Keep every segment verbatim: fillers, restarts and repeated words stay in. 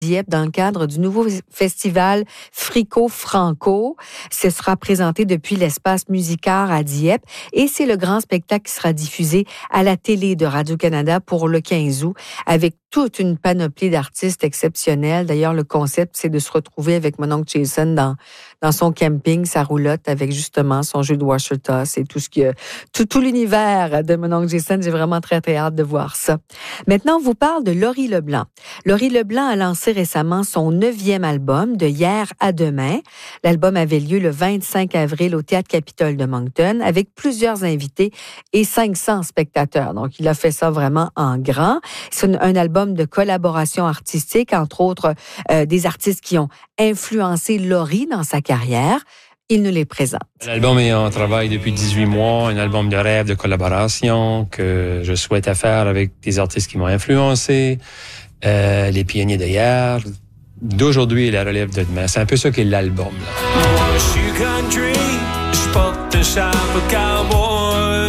Dieppe dans le cadre du nouveau festival Frico Franco. Ce sera présenté depuis l'espace Musicart à Dieppe et c'est le grand spectacle qui sera diffusé à la télé de Radio-Canada pour le quinze août avec toute une panoplie d'artistes exceptionnels. D'ailleurs, le concept, c'est de se retrouver avec mon oncle Jason dans, dans son camping, sa roulotte, avec justement son jeu de washer toss et tout ce que, tout, tout l'univers de mon oncle Jason. J'ai vraiment très, très hâte de voir ça. Maintenant, on vous parle de Laurie Leblanc. Laurie Leblanc a lancé récemment son neuvième album, De hier à demain. L'album avait lieu le vingt-cinq avril au Théâtre Capitole de Moncton avec plusieurs invités et cinq cents spectateurs. Donc, il a fait ça vraiment en grand. C'est un, un album de collaboration artistique, entre autres euh, des artistes qui ont influencé Laurie dans sa carrière. Il nous les présente. L'album est en travail depuis dix-huit mois, un album de rêve, de collaboration que je souhaitais faire avec des artistes qui m'ont influencé, euh, les pionniers d'hier, d'aujourd'hui et la relève de demain. C'est un peu ça qu'est l'album. Là. Moi, je suis country, je porte un chapeau cowboy.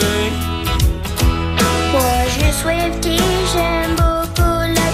Moi, je suis Swiftie, j'aime beaucoup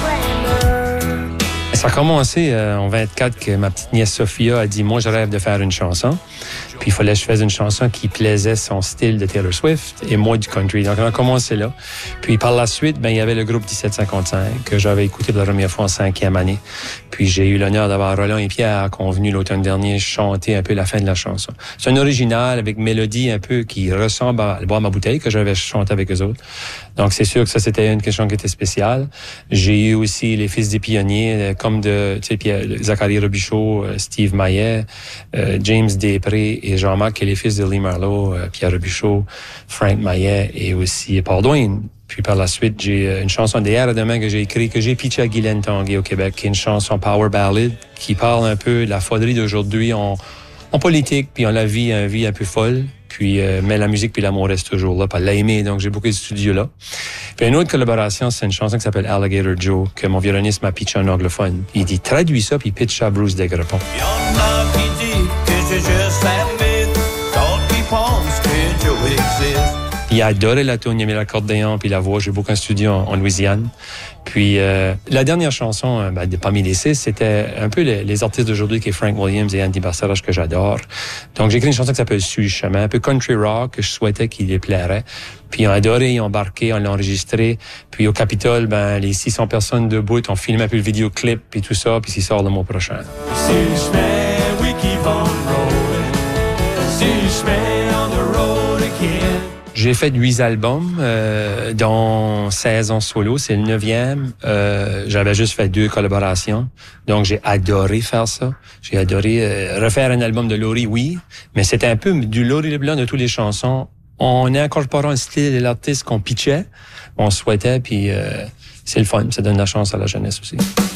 la glamour. Ça a commencé euh, en vingt-quatre que ma petite nièce Sophia a dit « Moi, je rêve de faire une chanson. » Puis il fallait que je fasse une chanson qui plaisait son style de Taylor Swift et moi du country. Donc on a commencé là. Puis par la suite, ben il y avait le groupe dix-sept cinquante-cinq que j'avais écouté pour la première fois en cinquième année. Puis j'ai eu l'honneur d'avoir Roland et Pierre convenu l'automne dernier chanter un peu la fin de la chanson. C'est un original avec mélodie un peu qui ressemble à Boire ma bouteille que j'avais chanté avec eux autres. Donc c'est sûr que ça c'était une question qui était spéciale. J'ai eu aussi les fils des pionniers comme de tu sais Pierre, Zachary Robichaud, Steve Maillet, euh, James Després et Jean-Marc, qui est les fils de Lee Marlowe, euh, Pierre Robichaud, Frank Maillet et aussi Paul Dwayne. Puis par la suite, j'ai une chanson d'hier à demain que j'ai écrite, que j'ai pitchée à Guylaine Tanguay au Québec, qui est une chanson power ballad qui parle un peu de la folerie d'aujourd'hui en, en politique, puis en la vie, une vie un peu folle. Puis, euh, mais la musique puis l'amour reste toujours là. Puis elle l'a aimé, donc j'ai beaucoup de studios là. Puis une autre collaboration, c'est une chanson qui s'appelle Alligator Joe, que mon violoniste m'a pitché en anglophone. Il dit, traduis ça, puis pitch à Bruce Desgrepons. Y'en a qui dit que j'ai juste aimé, d'autres qui pensent que Joe existe. Il a adoré la tune, il a mis l'accordéon puis la voix. J'ai beaucoup un studio en, en Louisiane. Puis euh, la dernière chanson, ben, parmi les six, c'était un peu les, les artistes d'aujourd'hui qui est Frank Williams et Andy Bastarache que j'adore. Donc j'ai écrit une chanson qui s'appelle Sur le chemin, un peu country rock que je souhaitais qu'il les plairait. Puis ils ont adoré, ils ont embarqué, on l'a enregistré. Puis au Capitole, ben les six cents personnes debout ont filmé un peu le vidéoclip puis tout ça, puis il sort le mois prochain. Sur le chemin, we keep on rolling. Sur le chemin, on the road again. J'ai fait huit albums, euh, dont seize ans solo. C'est le neuvième. Euh, j'avais juste fait deux collaborations. Donc, j'ai adoré faire ça. J'ai adoré euh, refaire un album de Laurie, oui. Mais c'était un peu du Laurie Leblanc de toutes les chansons. On est incorporant un style de l'artiste qu'on pitchait, on souhaitait, puis euh, c'est le fun. Ça donne la chance à la jeunesse aussi.